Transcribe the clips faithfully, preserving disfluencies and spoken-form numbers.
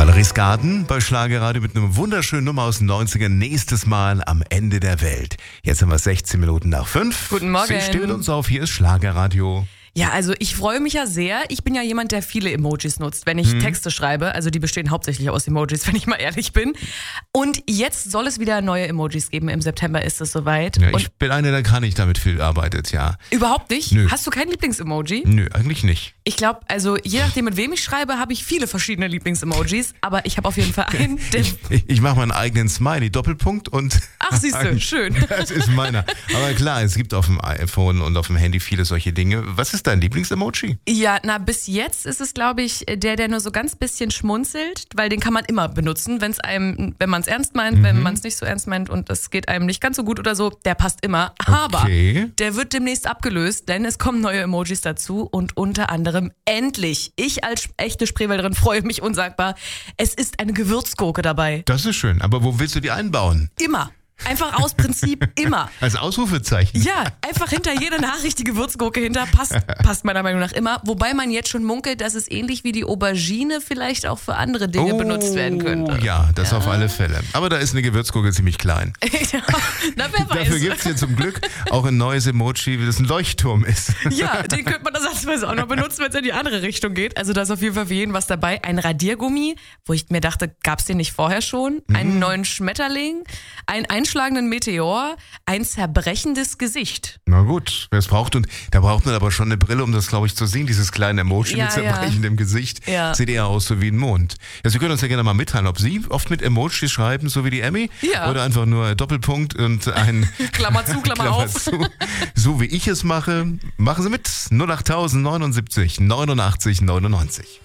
Valerie's Garten bei Schlagerradio mit einer wunderschönen Nummer aus den neunzigern. Nächstes Mal am Ende der Welt. Jetzt haben wir sechzehn Minuten nach fünf. Guten Morgen. Sie stehen mit uns auf. Hier ist Schlagerradio. Ja, also ich freue mich ja sehr. Ich bin ja jemand, der viele Emojis nutzt, wenn ich hm. Texte schreibe. Also die bestehen hauptsächlich aus Emojis, wenn ich mal ehrlich bin. Und jetzt soll es wieder neue Emojis geben. Im September ist es soweit. Ja, Und ich bin einer, der gar nicht damit viel arbeitet, ja. Überhaupt nicht? Nö. Hast du kein Lieblings-Emoji? Nö, eigentlich nicht. Ich glaube, also je nachdem, mit wem ich schreibe, habe ich viele verschiedene Lieblings-Emojis. Aber ich habe auf jeden Fall einen, der... Ich, ich, ich mache meinen eigenen Smiley, Doppelpunkt und... Ach, siehst du, schön. Das ist meiner. Aber klar, es gibt auf dem iPhone und auf dem Handy viele solche Dinge. Was ist dein Lieblings-Emoji? Ja, na bis jetzt ist es, glaube ich, der, der nur so ganz bisschen schmunzelt, weil den kann man immer benutzen, wenn's einem, wenn man es ernst meint, mhm. wenn man es nicht so ernst meint und es geht einem nicht ganz so gut oder so, der passt immer. Aber okay. Der wird demnächst abgelöst, denn es kommen neue Emojis dazu und unter anderem endlich, ich als echte Spreewälderin freue mich unsagbar, es ist eine Gewürzgurke dabei. Das ist schön, aber wo willst du die einbauen? Immer. Einfach aus Prinzip immer. Als Ausrufezeichen. Ja, einfach hinter jeder Nachricht die Gewürzgurke hinter, passt, passt meiner Meinung nach immer. Wobei man jetzt schon munkelt, dass es ähnlich wie die Aubergine vielleicht auch für andere Dinge oh, benutzt werden könnte. Ja, das ja. auf alle Fälle. Aber da ist eine Gewürzgurke ziemlich klein. Ja, na, wer weiß. Dafür gibt es hier zum Glück auch ein neues Emoji, wie das ein Leuchtturm ist. Ja, den könnte man ersatzweise auch noch benutzen, wenn es in die andere Richtung geht. Also da ist auf jeden Fall für jeden was dabei. Ein Radiergummi, wo ich mir dachte, gab es den nicht vorher schon? Einen mhm. neuen Schmetterling, einen einschlagenden Meteor, ein zerbrechendes Gesicht. Na gut, wer es braucht. Und da braucht man aber schon eine Brille, um das, glaube ich, zu sehen. Dieses kleine Emoji ja, mit zerbrechendem ja. Gesicht. Ja. Sieht eher aus so wie ein Mond. Ja, Sie können uns ja gerne mal mitteilen, ob Sie oft mit Emojis schreiben, so wie die Emmy. Ja. Oder einfach nur Doppelpunkt und ein... Klammer zu, Klammer, Klammer auf. Zu. So wie ich es mache, machen Sie mit. null acht neunundsiebzig neunundachtzig neunundneunzig.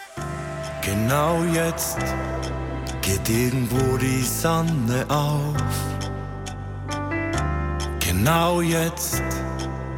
Genau jetzt geht irgendwo die Sonne auf. Genau jetzt